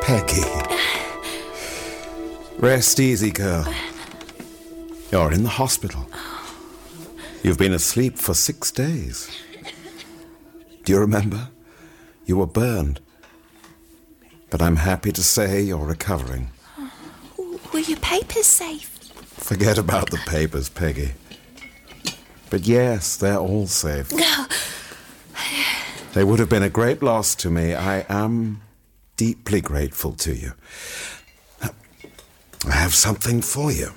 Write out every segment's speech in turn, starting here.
Peggy. Rest easy, girl. You're in the hospital. You've been asleep for 6 days. Do you remember? You were burned. But I'm happy to say you're recovering. Were your papers safe? Forget about the papers, Peggy. But yes, they're all safe. They would have been a great loss to me. I am deeply grateful to you. I have something for you.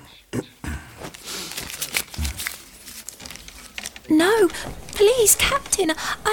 No, please, Captain.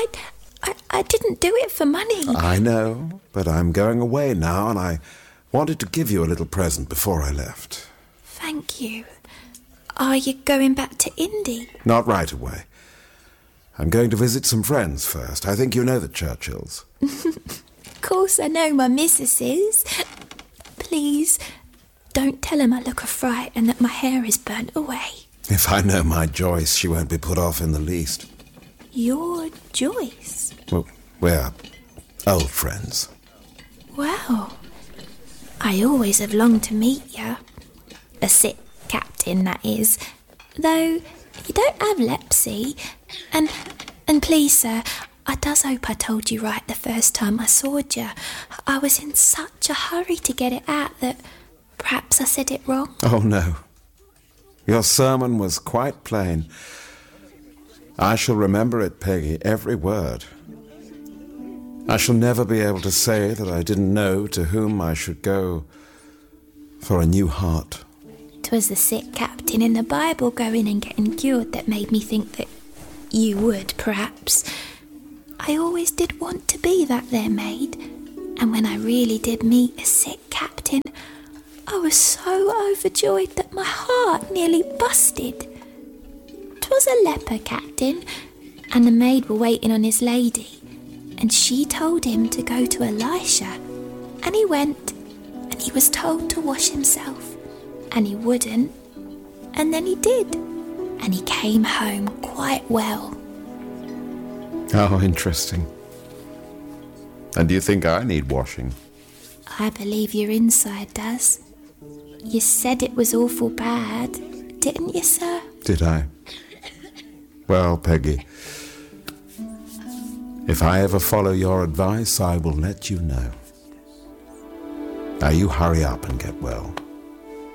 I didn't do it for money. I know, but I'm going away now, and I wanted to give you a little present before I left. Thank you. Are you going back to Indy? Not right away. I'm going to visit some friends first. I think you know the Churchills. Of course I know my missus is. Please, don't tell him I look a fright and that my hair is burnt away. If I know my Joyce, she won't be put off in the least. You're Joyce? Well, we're old friends. Wow. I always have longed to meet you. A sick captain, that is. Though you don't have leprosy. And please, sir, I does hope I told you right the first time I saw you. I was in such a hurry to get it out that perhaps I said it wrong. Oh, no. Your sermon was quite plain. I shall remember it, Peggy, every word. I shall never be able to say that I didn't know to whom I should go for a new heart. 'Twas the sick captain in the Bible going and getting cured that made me think that you would, perhaps. I always did want to be that there maid, and when I really did meet a sick captain, I was so overjoyed that my heart nearly busted. 'Twas a leper captain, and the maid were waiting on his lady, and she told him to go to Elisha, and he went, and he was told to wash himself, and he wouldn't, and then he did, and he came home quite well. How interesting. And do you think I need washing? I believe your inside does. You said it was awful bad, didn't you, sir? Did I? Well, Peggy, if I ever follow your advice, I will let you know. Now you hurry up and get well.